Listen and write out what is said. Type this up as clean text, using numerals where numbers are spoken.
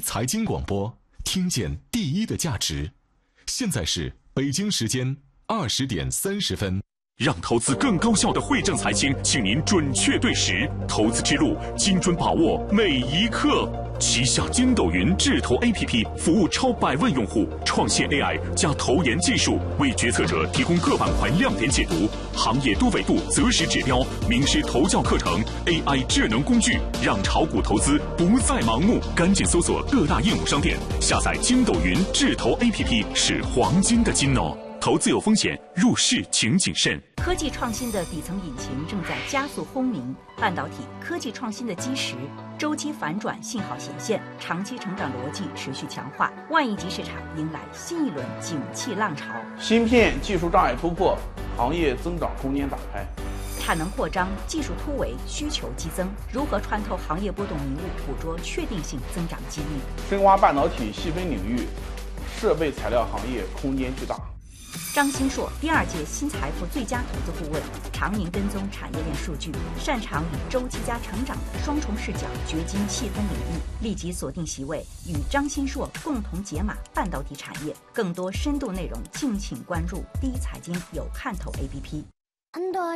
财经广播，听见第一的价值。现在是北京时间20点30分。 让投资更高效的汇正财经，请您准确对时，投资之路精准把握每一刻。旗下筋斗云智投 APP 服务超100万用户，创现 AI 加投研技术，为决策者提供各板块亮点解读、行业多维度择时指标、名师投教课程、AI 智能工具，让炒股投资不再盲目。赶紧搜索各大应用商店，下载筋斗云智投 APP 是黄金的金哦。投资有风险，入市请谨慎。 科技创新的底层引擎正在加速轰鸣，半导体科技创新的基石周期反转信号显现，长期成长逻辑持续强化，万亿级市场迎来新一轮景气浪潮。 芯片技术障碍突破，行业增长空间打开。 产能扩张，技术突围，需求激增，如何穿透行业波动迷雾，捕捉确定性增长机遇？ 深挖半导体细分领域，设备材料行业空间巨大。 张新硕第2届新财富最佳投资顾问，常年跟踪产业链数据，擅长以周期加成长的双重视角掘金细分领域。立即锁定席位，与张新硕共同解码半导体产业。更多深度内容，敬请关注第一财经有看头 APP。